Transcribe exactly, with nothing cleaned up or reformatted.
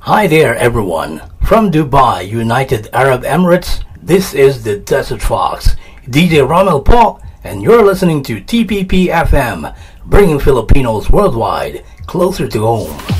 Hi there, everyone. From Dubai, United Arab Emirates, this is the Desert Fox, D J Romel Paul, and you're listening to T P P F M, bringing Filipinos worldwide closer to home.